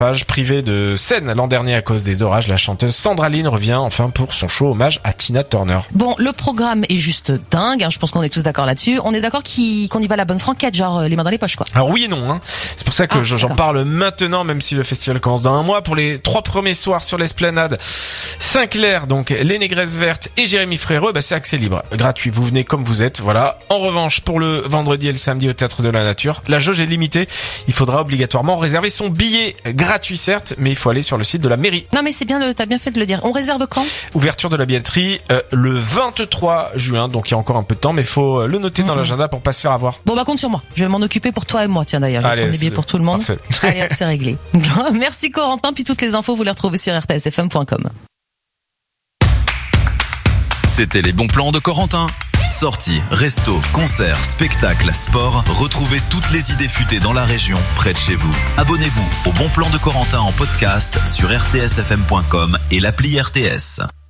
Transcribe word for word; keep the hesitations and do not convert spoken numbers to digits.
Page privée de scène l'an dernier à cause des orages, la chanteuse Sandra Lynn revient enfin pour son show hommage à Tina Turner. Bon, le programme est juste dingue, hein, je pense qu'on est tous d'accord là-dessus. On est d'accord qu'il, qu'on y va à la bonne franquette, genre les mains dans les poches, quoi. Alors oui et non, hein. C'est pour ça que ah, j'en d'accord. parle maintenant, même si le festival commence dans un mois. Pour les trois premiers soirs sur l'Esplanade, Saint-Clair, donc les Négresses Vertes et Jérémy Frérot, bah c'est accès libre, gratuit. Vous venez comme vous êtes, voilà. En revanche, pour le vendredi et le samedi au Théâtre de la Nature, la jauge est limitée. Il faudra obligatoirement réserver son billet, gratuit certes, mais il faut aller sur le site de la mairie. Non mais c'est bien, le, t'as bien fait de le dire. On réserve quand ? Ouverture de la billetterie euh, le vingt-trois juin, donc il y a encore un peu de temps, mais il faut le noter mmh. dans l'agenda pour pas se faire avoir. Bon bah compte sur moi, je vais m'en occuper pour toi et moi, tiens d'ailleurs, je vais prendre des billets pour tout le monde. Parfait. Allez hop, c'est réglé. Merci Corentin, puis toutes les infos vous les retrouvez sur r t s f m point com. C'était les bons plans de Corentin. Sorties, restos, concerts, spectacles, sport, retrouvez toutes les idées futées dans la région, près de chez vous. Abonnez-vous au Bon Plan de Corentin en podcast sur r t s f m point com et l'appli R T S.